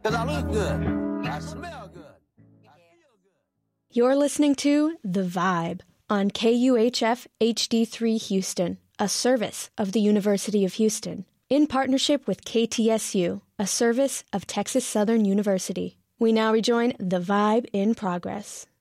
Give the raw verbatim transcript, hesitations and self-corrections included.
Because I look good. I smell good. I feel good. You're listening to The Vibe on K U H F H D three Houston, a service of the University of Houston, in partnership with K T S U, a service of Texas Southern University. We now rejoin The Vibe in progress.